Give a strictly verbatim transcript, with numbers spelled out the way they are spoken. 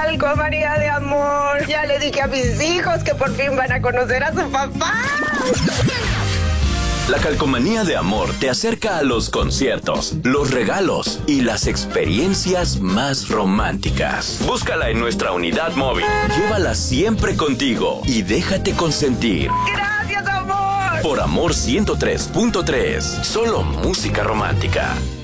calcomanía de amor. Ya le dije a mis hijos que por fin van a conocer a su papá. La calcomanía de amor te acerca a los conciertos, los regalos y las experiencias más románticas. Búscala en nuestra unidad móvil. Llévala siempre contigo y déjate consentir. ¡Gracias, amor! Por Amor ciento tres punto tres. Solo música romántica.